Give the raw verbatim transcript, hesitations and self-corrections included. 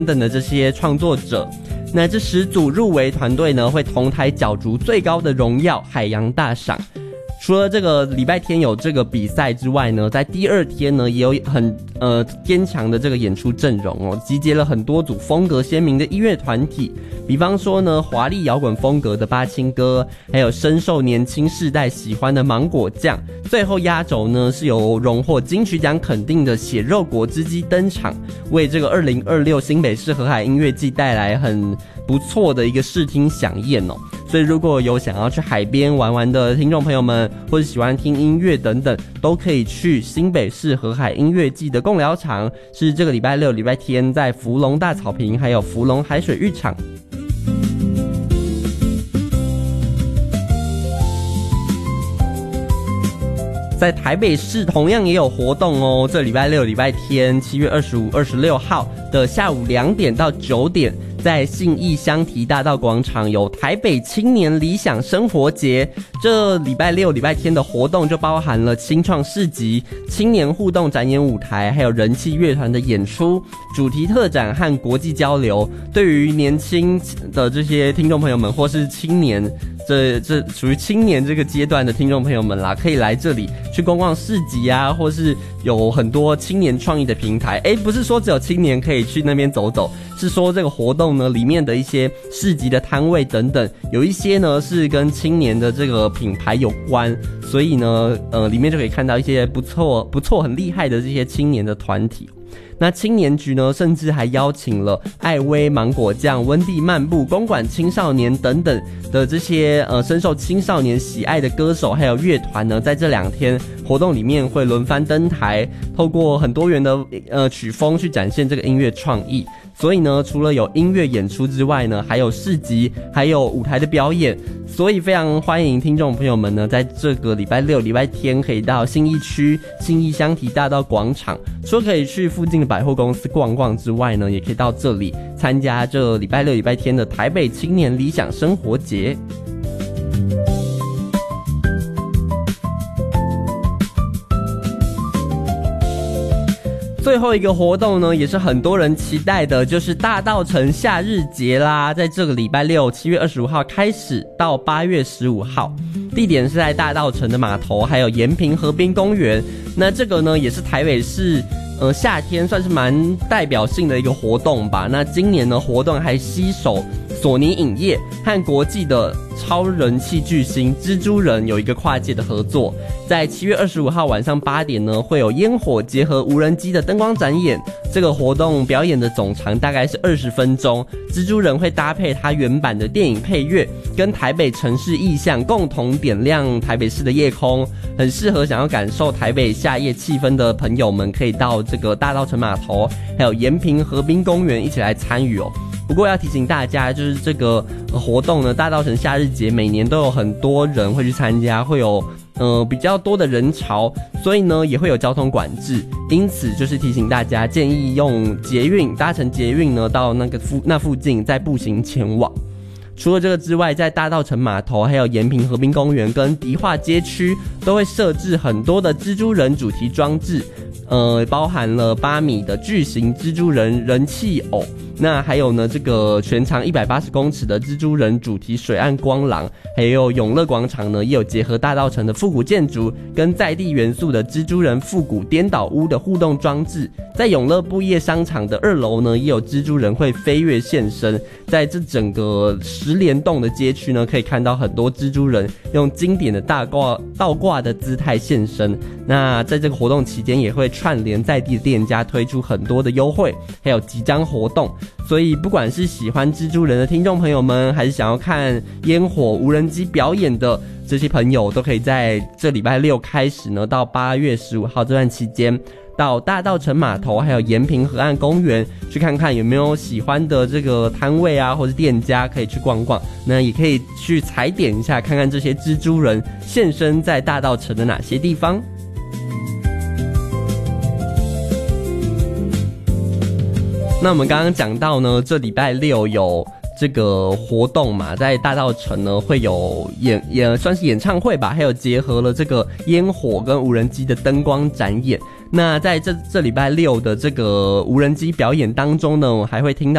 等的这些创作者。那这十组入围团队呢，会同台角逐最高的荣耀海洋大赏。除了这个礼拜天有这个比赛之外呢，在第二天呢也有很呃坚强的这个演出阵容哦，集结了很多组风格鲜明的音乐团体，比方说呢华丽摇滚风格的八青哥，还有深受年轻世代喜欢的芒果酱，最后压轴呢是由荣获金曲奖肯定的血肉果汁机登场，为这个二零二六新北市河海音乐季带来很不错的一个视听飨宴哦。所以如果有想要去海边玩玩的听众朋友们，或者喜欢听音乐等等，都可以去新北市河海音乐季的贡寮场，是这个礼拜六礼拜天在福隆大草坪还有福隆海水浴场。在台北市同样也有活动哦，这礼拜六礼拜天七月二十五、二十六号的下午两点到九点，在信义香堤大道广场有台北青年理想生活节。这礼拜六礼拜天的活动就包含了新创市集、青年互动展演舞台，还有人气乐团的演出、主题特展和国际交流。对于年轻的这些听众朋友们，或是青年这这属于青年这个阶段的听众朋友们啦，可以来这里去逛逛市集啊，或是有很多青年创意的平台。诶，不是说只有青年可以去那边走走，是说这个活动呢里面的一些市集的摊位等等，有一些呢是跟青年的这个品牌有关，所以呢呃里面就可以看到一些不错不错很厉害的这些青年的团体。那青年局呢，甚至还邀请了艾薇、芒果酱、温蒂漫步、公馆青少年等等的这些呃深受青少年喜爱的歌手还有乐团呢，在这两天活动里面会轮番登台，透过很多元的呃曲风去展现这个音乐创意。所以呢，除了有音乐演出之外呢，还有市集，还有舞台的表演。所以非常欢迎听众朋友们呢，在这个礼拜六、礼拜天可以到信义区信义香堤大道广场，除了可以去附近的百货公司逛逛之外呢，也可以到这里参加这礼拜六、礼拜天的台北青年理想生活节。最后一个活动呢，也是很多人期待的，就是大稻埕夏日节啦。在这个礼拜六七月二十五号开始到八月十五号，地点是在大稻埕的码头还有延平河滨公园。那这个呢也是台北市呃夏天算是蛮代表性的一个活动吧。那今年呢活动还携手索尼影业和国际的超人气巨星蜘蛛人有一个跨界的合作。在七月二十五号晚上八点呢，会有烟火结合无人机的灯光展演。这个活动表演的总长大概是二十分钟，蜘蛛人会搭配他原版的电影配乐，跟台北城市意象共同点亮台北市的夜空，很适合想要感受台北夏夜气氛的朋友们，可以到这个大稻埕码头还有延平河滨公园一起来参与哦。不过要提醒大家，就是这个活动呢，大稻埕夏日节每年都有很多人会去参加，会有呃比较多的人潮，所以呢也会有交通管制，因此就是提醒大家，建议用捷运搭乘捷运呢到那个附那附近再步行前往。除了这个之外，在大稻埕码头还有延平河滨公园跟迪化街区都会设置很多的蜘蛛人主题装置，呃包含了八米的巨型蜘蛛人人气偶，那还有呢这个全长一百八十公尺的蜘蛛人主题水岸光廊，还有永乐广场呢也有结合大稻埕的复古建筑跟在地元素的蜘蛛人复古颠倒屋的互动装置。在永乐布业商场的二楼呢也有蜘蛛人会飞跃现身，在这整个十联动的街区呢可以看到很多蜘蛛人用经典的大挂倒挂的姿态现身。那在这个活动期间也会串联在地的店家推出很多的优惠还有集章活动，所以不管是喜欢蜘蛛人的听众朋友们，还是想要看烟火无人机表演的这些朋友，都可以在这礼拜六开始呢到八月十五号这段期间，到大稻埕码头还有延平河岸公园去看看有没有喜欢的这个摊位啊或是店家可以去逛逛。那也可以去踩点一下，看看这些蜘蛛人现身在大稻埕的哪些地方。那我们刚刚讲到呢，这礼拜六有这个活动嘛，在大稻埕呢会有演也算是演唱会吧，还有结合了这个烟火跟无人机的灯光展演。 那在这这礼拜六的这个无人机表演当中呢，我还会听到